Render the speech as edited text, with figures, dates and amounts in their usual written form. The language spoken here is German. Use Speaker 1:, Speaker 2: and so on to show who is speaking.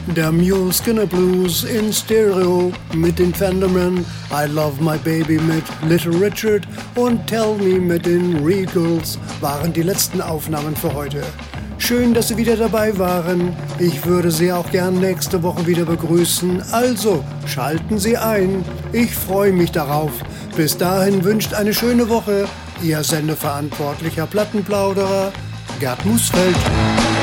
Speaker 1: Der Mule Skinner Blues in Stereo mit den Fendermen, I Love My Baby mit Little Richard und Tell Me mit den Regals waren die letzten Aufnahmen für heute. Schön, dass Sie wieder dabei waren. Ich würde Sie auch gern nächste Woche wieder begrüßen. Also, schalten Sie ein. Ich freue mich darauf. Bis dahin wünscht eine schöne Woche Ihr sendeverantwortlicher Plattenplauderer Gerd Musfeld.